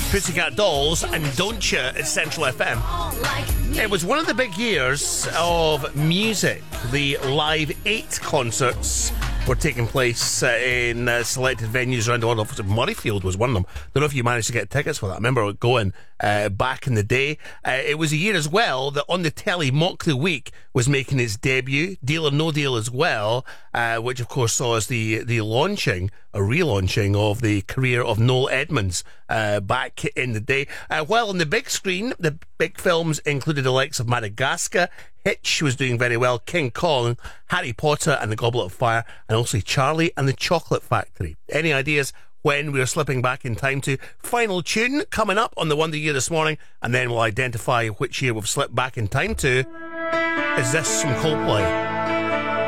Pussycat Dolls and Don't Ya at Central FM. It was one of the big years of music. The Live 8 concerts were taking place in selected venues around the world. Murrayfield was one of them. Don't know if you managed to get tickets for that. I remember going back in the day. It was a year as well that On the Telly Mock the Week was making its debut. Deal or No Deal as well, which of course saw us the relaunching of the career of Noel Edmonds back in the day. While on the big screen, the big films included the likes of Madagascar, Hitch was doing very well, King Kong, Harry Potter and the Goblet of Fire, and also Charlie and the Chocolate Factory. Any ideas when we are slipping back in time to? Final tune coming up on the Wonder Year this morning, and then we'll identify which year we've slipped back in time to. Is this from Coldplay?